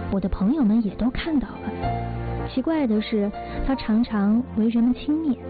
我的朋友们也都看到了。奇怪的是，他常常为人们轻蔑。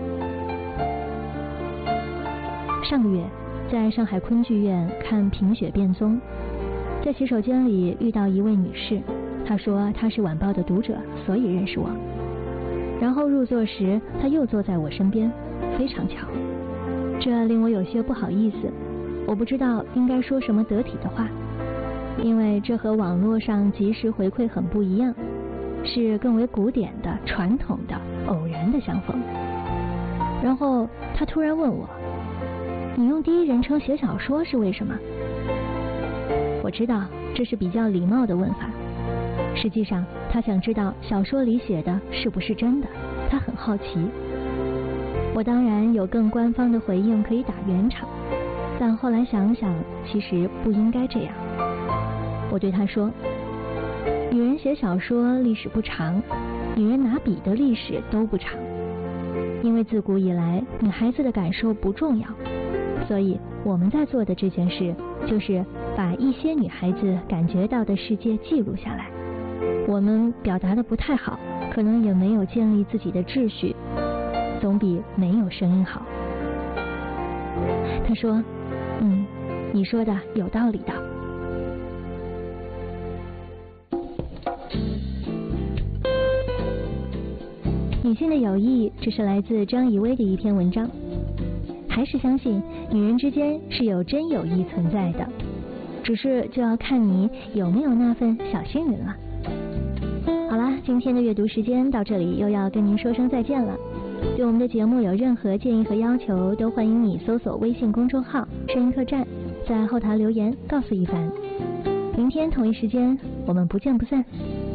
上个月在上海昆剧院看《贫血变宗》，在洗手间里遇到一位女士，她说她是晚报的读者，所以认识我。然后入座时，她又坐在我身边，非常巧。这令我有些不好意思，我不知道应该说什么得体的话，因为这和网络上及时回馈很不一样，是更为古典的、传统的、偶然的相逢。然后她突然问我，你用第一人称写小说是为什么？我知道这是比较礼貌的问法，实际上他想知道小说里写的是不是真的，他很好奇。我当然有更官方的回应可以打圆场，但后来想想，其实不应该这样。我对他说，女人写小说历史不长，女人拿笔的历史都不长，因为自古以来女孩子的感受不重要，所以我们在做的这件事就是把一些女孩子感觉到的世界记录下来。我们表达的不太好，可能也没有建立自己的秩序，总比没有声音好。他说，你说的有道理的。女性的友谊，这是来自张怡薇的一篇文章。还是相信女人之间是有真友谊存在的，只是就要看你有没有那份小幸运了。好啦，今天的阅读时间到这里又要跟您说声再见了。对我们的节目有任何建议和要求，都欢迎你搜索微信公众号声音客栈，在后台留言告诉一凡。明天同一时间我们不见不散。